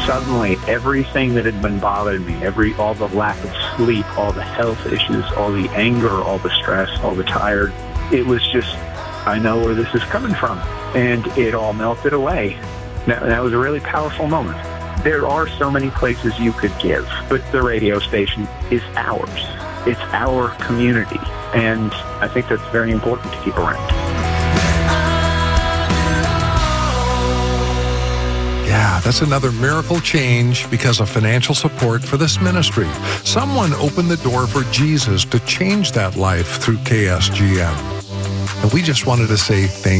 Suddenly, everything that had been bothering me, all the lack of sleep, all the health issues, all the anger, all the stress, all the tired, it was just, I know where this is coming from. And it all melted away. That was a really powerful moment. There are so many places you could give, but the radio station is ours. It's our community. And I think that's very important to keep around. Yeah, that's another miracle change because of financial support for this ministry. Someone opened the door for Jesus to change that life through KSGM. And we just wanted to say thank you.